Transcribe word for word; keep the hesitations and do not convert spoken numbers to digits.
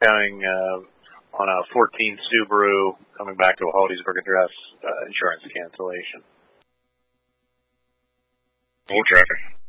coming uh, on a fourteen Subaru coming back to a Holliesburg address, uh, insurance cancellation. Full traffic.